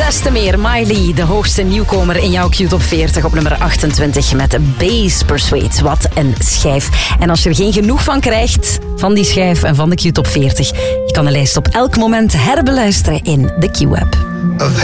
Des te meer Miley, de hoogste nieuwkomer in jouw Q-top 40 op nummer 28 met Base Persuade. Wat een schijf. En als je er geen genoeg van krijgt, van die schijf en van de Q-top 40, je kan de lijst op elk moment herbeluisteren in de Q-app.